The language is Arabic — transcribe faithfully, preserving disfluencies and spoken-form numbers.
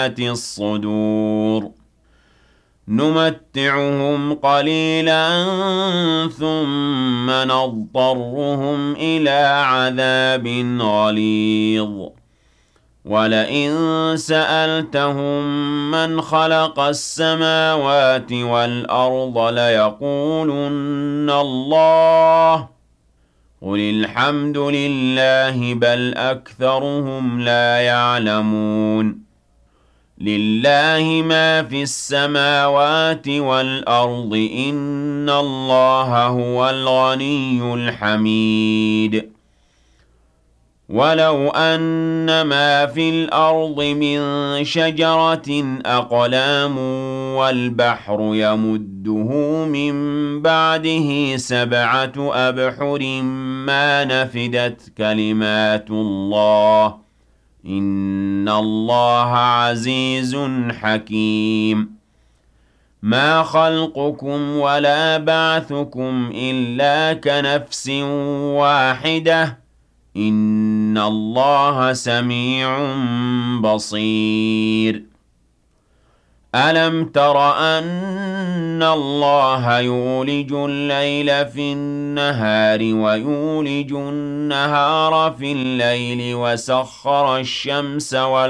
الصدور نمتعهم قليلا ثم نضطرهم إلى عذاب غليظ ولئن سألتهم من خلق السماوات والأرض ليقولن الله قل الحمد لله بل أكثرهم لا يعلمون لله ما في السماوات والأرض إن الله هو الغني الحميد ولو أن ما في الأرض من شجرة أقلام والبحر يمده من بعده سبعة أبحر ما نفدت كلمات الله إن الله عزيز حكيم ما خلقكم ولا بعثكم إلا كنفس واحدة إن الله سميع بصير ألم تر أن الله يولج الليل في النهار ويولج النهار في الليل وسخر الشمس والقمر